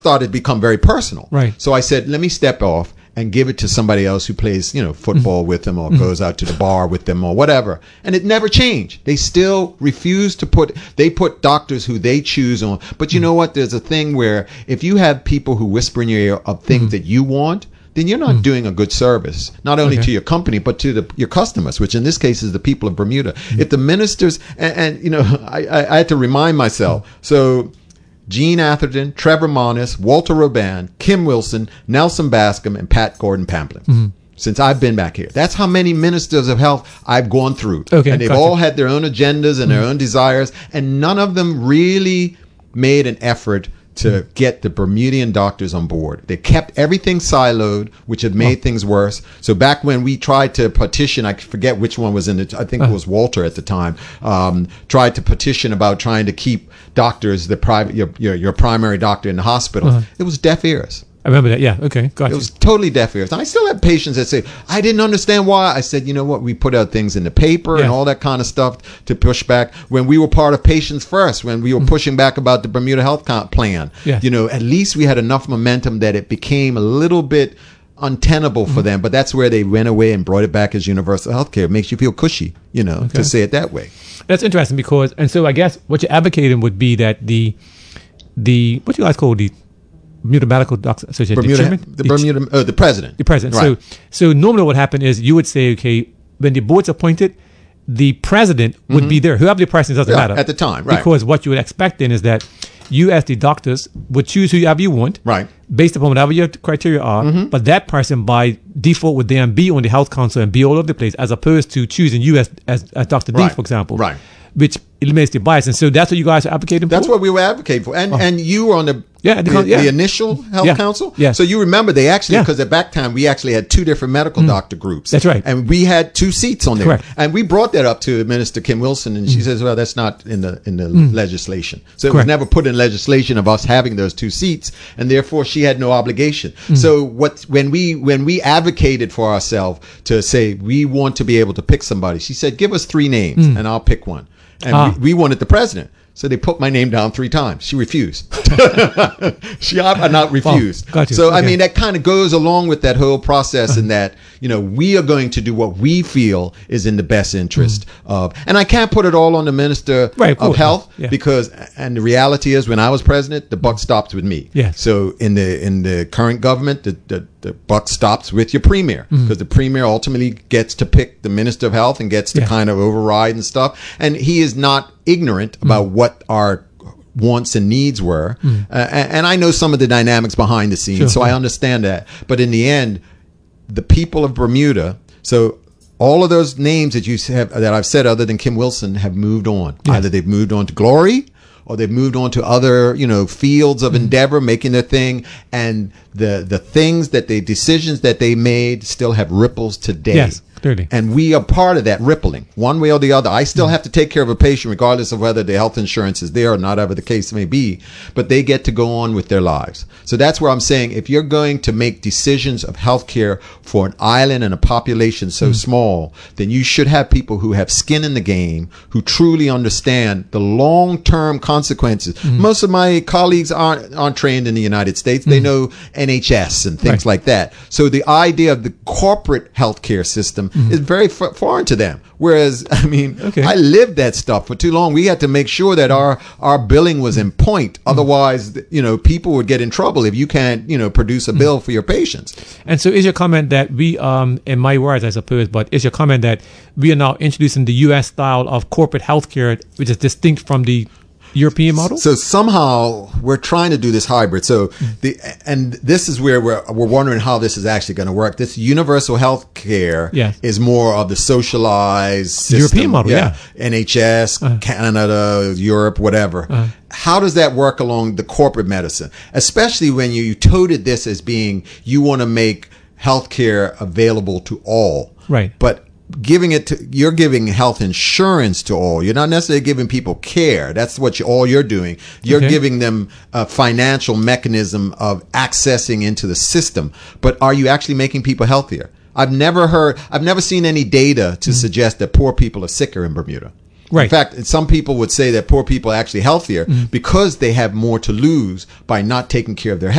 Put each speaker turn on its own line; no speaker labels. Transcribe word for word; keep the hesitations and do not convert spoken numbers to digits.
started to become very personal.
Right.
So I said, let me step off and give it to somebody else who plays, you know, football mm-hmm. with them or mm-hmm. goes out to the bar with them or whatever. And it never changed. They still refuse to put, they put doctors who they choose on. But you mm-hmm. know what? There's a thing where if you have people who whisper in your ear of things mm-hmm. that you want, then you're not mm. doing a good service, not only okay. to your company, but to the, your customers, which in this case is the people of Bermuda. Mm. If the ministers, and, and you know, I, I, I had to remind myself. Mm. So Gene Atherton, Trevor Monis, Walter Roban, Kim Wilson, Nelson Bascom, and Pat Gordon Pamplin. Mm. Since I've been back here. That's how many ministers of health I've gone through.
Okay,
and they've
gotcha.
all had their own agendas and mm. their own desires, and none of them really made an effort to get the Bermudian doctors on board. They kept everything siloed, which had made oh. things worse. So back when we tried to petition, I forget which one was in it, I think uh. it was Walter at the time, um, tried to petition about trying to keep doctors, the private, your, your, your primary doctor in the hospital. Uh-huh. It was deaf ears.
I remember that. Yeah. Okay. Gotcha.
It was totally deaf ears. And I still have patients that say, I didn't understand why. I said, you know what? We put out things in the paper yeah. and all that kind of stuff to push back. When we were part of Patients First, when we were mm-hmm. pushing back about the Bermuda Health Plan,
yeah.
you know, at least we had enough momentum that it became a little bit untenable for mm-hmm. them. But that's where they went away and brought it back as universal health care. It makes you feel cushy, you know, okay. to say it that way.
That's interesting because, and so I guess what you're advocating would be that the, the what do you guys call the Bermuda Medical Doctors Association,
Bermuda,
the chairman,
the Bermuda, uh, the president,
the president.
Right.
So, so normally what happened is you would say, okay, when the board's appointed, the president would mm-hmm. be there. Whoever the president doesn't
yeah,
matter
at the time, right?
Because what you would expect then is that you, as the doctors, would choose whoever you want,
right,
based upon whatever your criteria are. Mm-hmm. But that person, by default, would then be on the health council and be all over the place, as opposed to choosing you as as, as Doctor
Right.
D, for example,
right.
Which eliminates the bias. And so that's what you guys are advocating for?
That's what we were advocating for. And
oh.
and you were on the
yeah,
the,
the, yeah.
the initial health
yeah.
council.
Yeah.
So you remember they actually, because
yeah.
at back time, we actually had two different medical mm. doctor groups.
That's right.
And we had two seats on there.
Correct.
And we brought that up to Minister Kim Wilson, and mm. she says, well, that's not in the in the
mm.
legislation. So it
Correct.
was never put in legislation of us having those two seats, and therefore she had no obligation. Mm. So what when we when we advocated for ourselves to say we want to be able to pick somebody, she said, give us three names, mm. and I'll pick one. And ah. we, we wanted the president. So they put my name down three times. She refused. she uh, not refused.
Oh, got you.
So,
okay.
I mean, that kind of goes along with that whole process in that, you know, we are going to do what we feel is in the best interest mm. of, and I can't put it all on the Minister
right, of,
of Health
yeah.
because, and the reality is when I was president, the buck stops with me.
Yes.
So in the, in the current government, the, the, the buck stops with your premier because mm. the premier ultimately gets to pick the Minister of Health and gets to yeah. kind of override and stuff. And he is not ignorant about mm. what our wants and needs were. Mm. Uh, and, and I know some of the dynamics behind the scenes, sure, so yeah. I understand that. But in the end, the people of Bermuda, so all of those names that you have, that I've said other than Kim Wilson have moved on. Yes. Either they've moved on to glory or they've moved on to other, you know, fields of mm. endeavor, making their thing. And the, the things that they, decisions that they made still have ripples today.
Yes. Clearly.
And we are part of that rippling, one way or the other. I still mm. have to take care of a patient regardless of whether the health insurance is there or not, whatever the case may be, but they get to go on with their lives. So that's where I'm saying if you're going to make decisions of healthcare for an island and a population so mm. small, then you should have people who have skin in the game, who truly understand the long-term consequences. Mm. Most of my colleagues aren't, aren't trained in the United States. Mm. They know N H S and things right. like that. So the idea of the corporate healthcare system Mm-hmm. is very f- foreign to them. Whereas, I mean, okay. I lived that stuff for too long. We had to make sure that our, our billing was in point. Mm-hmm. Otherwise, you know, people would get in trouble if you can't, you know, produce a bill mm-hmm. for your patients.
And so is your comment that we, um, in my words, I suppose, but is your comment that we are now introducing the U S style of corporate healthcare, which is distinct from the European model?
So somehow we're trying to do this hybrid. So the and this is where we're we're wondering how this is actually going to work. This universal health care
yes.
is more of the socialized system.
European model, yeah.
yeah. N H S, uh-huh. Canada, Europe, whatever. Uh-huh. How does that work along the corporate medicine? Especially when you, you toted this as being you want to make healthcare available to all.
Right.
But giving it to, you're giving health insurance to all. You're not necessarily giving people care. That's what you, all you're doing. You're okay. giving them a financial mechanism of accessing into the system. But are you actually making people healthier? I've never heard, I've never seen any data to mm. suggest that poor people are sicker in Bermuda.
Right.
In fact, some people would say that poor people are actually healthier mm. because they have more to lose by not taking care of their health.